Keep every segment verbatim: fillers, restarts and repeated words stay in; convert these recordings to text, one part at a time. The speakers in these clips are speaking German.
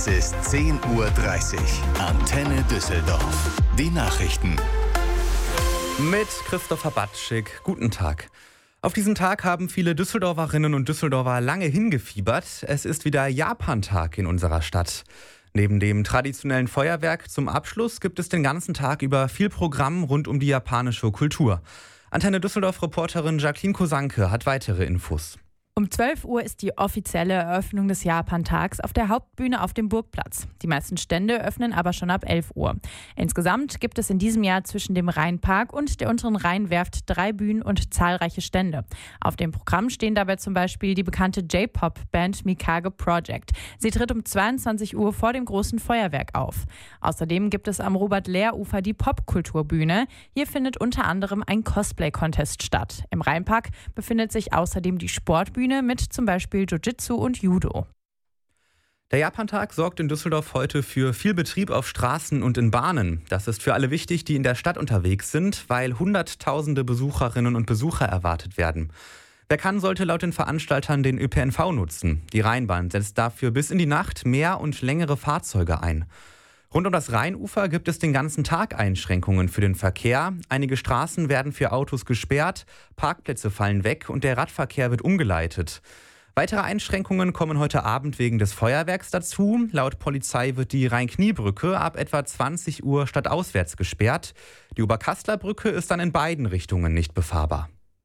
Es ist zehn Uhr dreißig. Antenne Düsseldorf. Die Nachrichten. Mit Christopher Batschik. Guten Tag. Auf diesen Tag haben viele Düsseldorferinnen und Düsseldorfer lange hingefiebert. Es ist wieder Japantag in unserer Stadt. Neben dem traditionellen Feuerwerk zum Abschluss gibt es den ganzen Tag über viel Programm rund um die japanische Kultur. Antenne Düsseldorf-Reporterin Jacqueline Kosanke hat weitere Infos. Um zwölf Uhr ist die offizielle Eröffnung des Japantags auf der Hauptbühne auf dem Burgplatz. Die meisten Stände öffnen aber schon ab elf Uhr. Insgesamt gibt es in diesem Jahr zwischen dem Rheinpark und der unteren Rheinwerft drei Bühnen und zahlreiche Stände. Auf dem Programm stehen dabei zum Beispiel die bekannte J-Pop-Band Mikage Project. Sie tritt um zweiundzwanzig Uhr vor dem großen Feuerwerk auf. Außerdem gibt es am Robert-Lehr-Ufer die Popkulturbühne. Hier findet unter anderem ein Cosplay-Contest statt. Im Rheinpark befindet sich außerdem die Sportbühne mit zum Beispiel Jiu-Jitsu und Judo. Der Japantag sorgt in Düsseldorf heute für viel Betrieb auf Straßen und in Bahnen. Das ist für alle wichtig, die in der Stadt unterwegs sind, weil hunderttausende Besucherinnen und Besucher erwartet werden. Wer kann, sollte laut den Veranstaltern den Ö P N V nutzen. Die Rheinbahn setzt dafür bis in die Nacht mehr und längere Fahrzeuge ein. Rund um das Rheinufer gibt es den ganzen Tag Einschränkungen für den Verkehr. Einige Straßen werden für Autos gesperrt, Parkplätze fallen weg und der Radverkehr wird umgeleitet. Weitere Einschränkungen kommen heute Abend wegen des Feuerwerks dazu. Laut Polizei wird die Rhein-Knie-Brücke ab etwa zwanzig Uhr stadtauswärts gesperrt. Die Oberkassler Brücke ist dann in beiden Richtungen nicht befahrbar.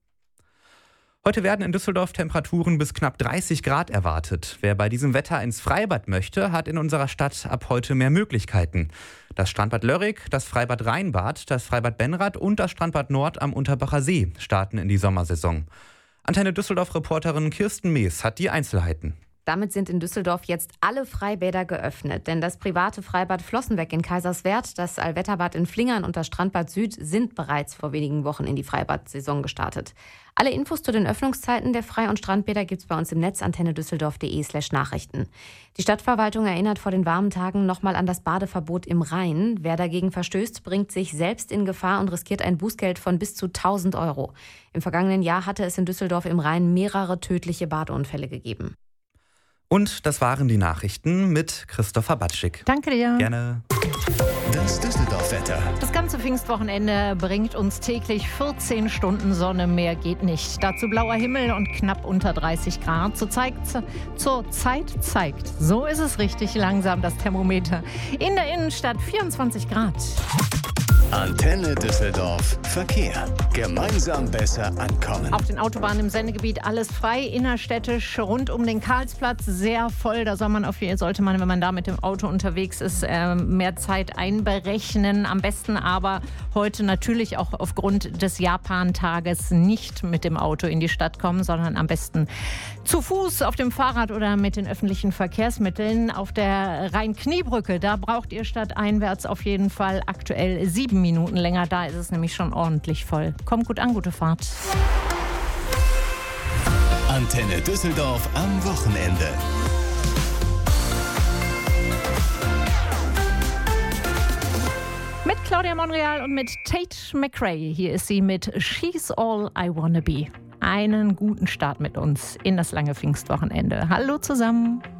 Heute werden in Düsseldorf Temperaturen bis knapp dreißig Grad erwartet. Wer bei diesem Wetter ins Freibad möchte, hat in unserer Stadt ab heute mehr Möglichkeiten. Das Strandbad Lörrick, das Freibad Rheinbad, das Freibad Benrath und das Strandbad Nord am Unterbacher See starten in die Sommersaison. Antenne Düsseldorf-Reporterin Kirsten Mees hat die Einzelheiten. Damit sind in Düsseldorf jetzt alle Freibäder geöffnet. Denn das private Freibad Flossenbeck in Kaiserswerth, das Allwetterbad in Flingern und das Strandbad Süd sind bereits vor wenigen Wochen in die Freibad-Saison gestartet. Alle Infos zu den Öffnungszeiten der Frei- und Strandbäder gibt es bei uns im Netz antenne düsseldorf punkt de slash Nachrichten. Die Stadtverwaltung erinnert vor den warmen Tagen nochmal an das Badeverbot im Rhein. Wer dagegen verstößt, bringt sich selbst in Gefahr und riskiert ein Bußgeld von bis zu tausend Euro. Im vergangenen Jahr hatte es in Düsseldorf im Rhein mehrere tödliche Badeunfälle gegeben. Und das waren die Nachrichten mit Christopher Batschik. Danke dir. Gerne. Das Düsseldorf-Wetter. Das ganze Pfingstwochenende bringt uns täglich vierzehn Stunden Sonne, mehr geht nicht. Dazu blauer Himmel und knapp unter dreißig Grad. Zur Zeit, zur Zeit zeigt, so ist es richtig langsam, das Thermometer. In der Innenstadt vierundzwanzig Grad. Antenne Düsseldorf. Verkehr. Gemeinsam besser ankommen. Auf den Autobahnen im Sendegebiet alles frei, innerstädtisch rund um den Karlsplatz sehr voll. Da soll man auf, sollte man, wenn man da mit dem Auto unterwegs ist, mehr Zeit einberechnen. Am besten aber heute natürlich auch aufgrund des Japantages nicht mit dem Auto in die Stadt kommen, sondern am besten zu Fuß, auf dem Fahrrad oder mit den öffentlichen Verkehrsmitteln. Auf der Rhein-Knie-Brücke, da braucht ihr stadteinwärts auf jeden Fall aktuell sieben Minuten länger. Da ist es nämlich schon ordentlich voll. Kommt gut an, gute Fahrt. Antenne Düsseldorf am Wochenende. Mit Claudia Monreal und mit Tate McRae. Hier ist sie mit She's All I Wanna Be. Einen guten Start mit uns in das lange Pfingstwochenende. Hallo zusammen.